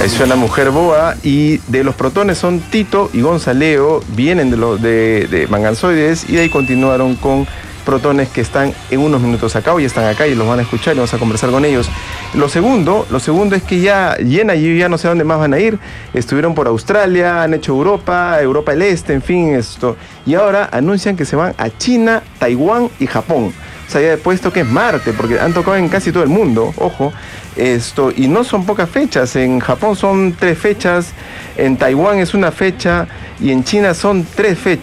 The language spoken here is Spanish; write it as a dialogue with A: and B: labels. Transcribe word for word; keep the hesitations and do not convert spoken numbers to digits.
A: Ahí suena Mujer Boa, y de los protones son Tito y Gonzaleo, vienen de, los de, de Manganzoides, y de ahí continuaron con protones que están en unos minutos acá, hoy están acá y los van a escuchar y vamos a conversar con ellos. Lo segundo, lo segundo es que ya Llena, yo ya no sé a dónde más van a ir, estuvieron por Australia, han hecho Europa, Europa del Este, en fin, esto, y ahora anuncian que se van a China, Taiwán y Japón. Se había puesto que es Marte, porque han tocado en casi todo el mundo, ojo, esto, y no son pocas fechas. En Japón son tres fechas, en Taiwán es una fecha y en China son tres fechas.